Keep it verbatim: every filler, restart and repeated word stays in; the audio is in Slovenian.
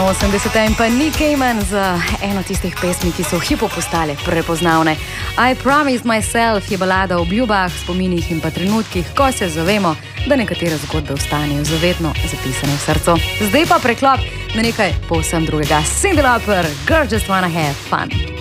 osemdeseta in pa Nick Cayman z eno tistih pesmi, ki so v hipu postale prepoznavne. I Promised Myself je balada o obljubah, spominih in pa trenutkih, ko se zavemo, da nekatere zgodbe ostanejo zavedno zapisane v srcu. Zdaj pa preklop na nekaj povsem drugega. Cyndi Lauper, Girl Just Wanna Have Fun.